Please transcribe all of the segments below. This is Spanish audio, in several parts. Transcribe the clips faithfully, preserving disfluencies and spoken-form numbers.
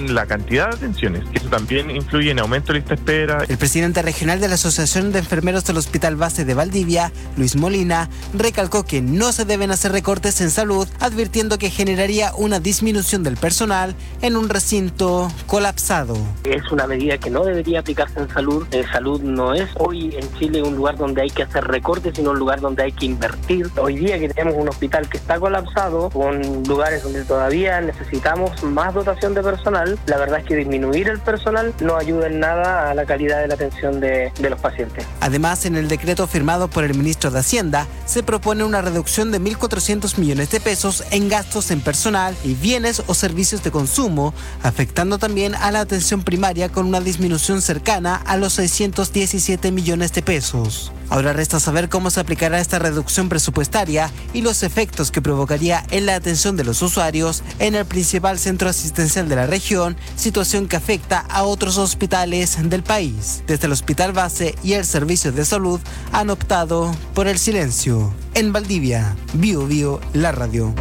en la cantidad de atenciones, que eso también influye en aumento de lista de espera. El presidente regional de la Asociación de Enfermeros del Hospital Base de Valdivia, Luis Molina, recalcó que no se deben hacer recortes en salud, advirtiendo que generaría una disminución del personal en un recinto colapsado. Es una medida que no debería aplicarse en salud. Eh, salud no es hoy en Chile un lugar donde hay que hacer recortes, sino un lugar donde hay que invertir. Hoy día que tenemos un hospital que está colapsado, con lugares donde todavía necesitamos más dotación de personal, la verdad es que disminuir el personal no ayuda en nada a la calidad de la atención de, de los pacientes. Además, en el decreto firmado por el ministro de Hacienda, se propone una reducción de mil cuatrocientos millones de pesos en gastos en personal y bienes o servicios de consumo, afectando también a la atención primaria con una disminución cercana a los seiscientos diecisiete millones de pesos. Ahora resta saber cómo se aplicará esta reducción presupuestaria y los efectos que provocaría en la atención de los usuarios en el principal centro asistencial de la región, situación que afecta a otros hospitales del país. Desde el Hospital Base y el Servicio de Salud han optado por el silencio. En Valdivia, Bio Bio, la radio.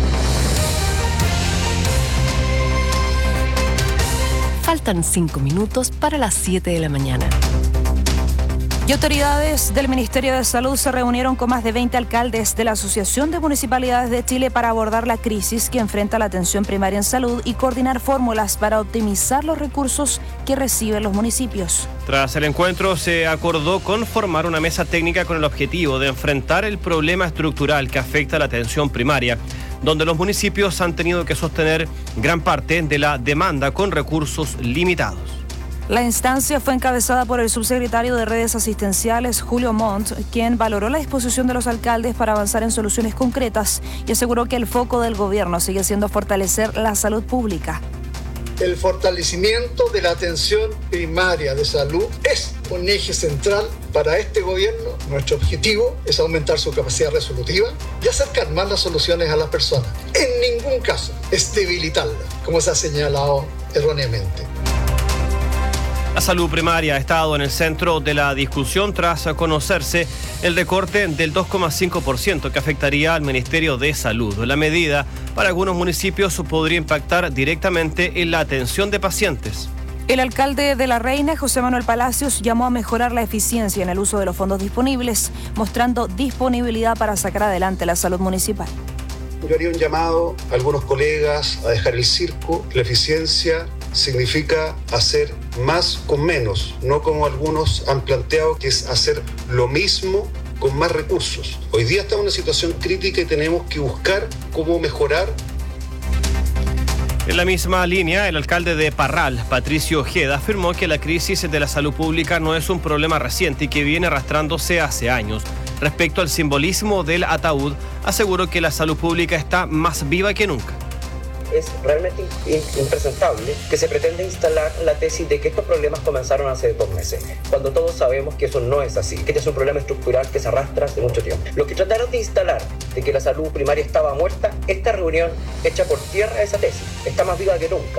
Faltan cinco minutos para las siete de la mañana. Y autoridades del Ministerio de Salud se reunieron con más de veinte alcaldes de la Asociación de Municipalidades de Chile para abordar la crisis que enfrenta la atención primaria en salud y coordinar fórmulas para optimizar los recursos que reciben los municipios. Tras el encuentro se acordó conformar una mesa técnica con el objetivo de enfrentar el problema estructural que afecta a la atención primaria, donde los municipios han tenido que sostener gran parte de la demanda con recursos limitados. La instancia fue encabezada por el subsecretario de Redes Asistenciales, Julio Montt, quien valoró la disposición de los alcaldes para avanzar en soluciones concretas y aseguró que el foco del gobierno sigue siendo fortalecer la salud pública. El fortalecimiento de la atención primaria de salud es un eje central para este gobierno. Nuestro objetivo es aumentar su capacidad resolutiva y acercar más las soluciones a las personas. En ningún caso es debilitarla, como se ha señalado erróneamente. La salud primaria ha estado en el centro de la discusión tras conocerse el recorte del dos coma cinco por ciento que afectaría al Ministerio de Salud. La medida para algunos municipios podría impactar directamente en la atención de pacientes. El alcalde de La Reina, José Manuel Palacios, llamó a mejorar la eficiencia en el uso de los fondos disponibles, mostrando disponibilidad para sacar adelante la salud municipal. Yo haría un llamado a algunos colegas a dejar el circo. La eficiencia significa hacer más con menos, no como algunos han planteado, que es hacer lo mismo con más recursos. Hoy día estamos en una situación crítica y tenemos que buscar cómo mejorar. En la misma línea, el alcalde de Parral, Patricio Ojeda, afirmó que la crisis de la salud pública no es un problema reciente y que viene arrastrándose hace años. Respecto al simbolismo del ataúd, aseguró que la salud pública está más viva que nunca. Es realmente impresentable que se pretenda instalar la tesis de que estos problemas comenzaron hace dos meses, cuando todos sabemos que eso no es así, que este es un problema estructural que se arrastra hace mucho tiempo. Los que trataron de instalar de que la salud primaria estaba muerta, esta reunión echa por tierra esa tesis, está más viva que nunca.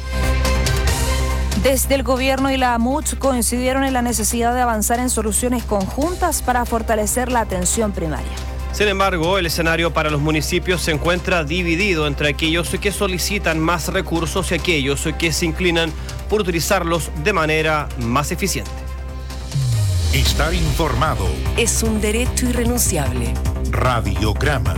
Desde el gobierno y la AMUCH coincidieron en la necesidad de avanzar en soluciones conjuntas para fortalecer la atención primaria. Sin embargo, el escenario para los municipios se encuentra dividido entre aquellos que solicitan más recursos y aquellos que se inclinan por utilizarlos de manera más eficiente. Estar informado es un derecho irrenunciable. Radiograma.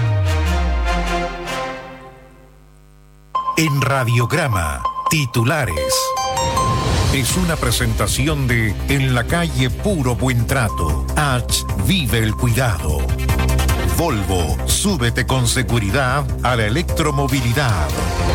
En Radiograma, titulares. Es una presentación de En la calle Puro Buen Trato. H. Vive el cuidado. Volvo, súbete con seguridad a la electromovilidad.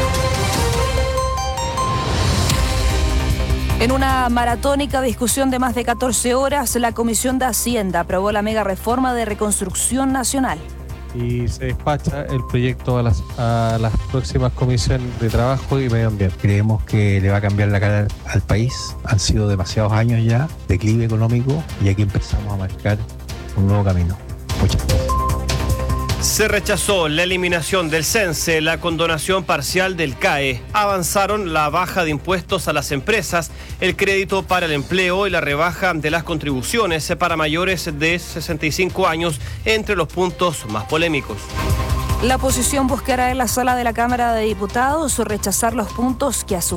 En una maratónica discusión de más de catorce horas, la Comisión de Hacienda aprobó la mega reforma de reconstrucción nacional. Y se despacha el proyecto a las, a las próximas comisiones de Trabajo y Medio Ambiente. Creemos que le va a cambiar la cara al país. Han sido demasiados años ya, declive económico, y aquí empezamos a marcar un nuevo camino. Muchas gracias. Se rechazó la eliminación del CENSE, la condonación parcial del C A E. Avanzaron la baja de impuestos a las empresas, el crédito para el empleo y la rebaja de las contribuciones para mayores de sesenta y cinco años, entre los puntos más polémicos. La oposición buscará en la sala de la Cámara de Diputados rechazar los puntos que a su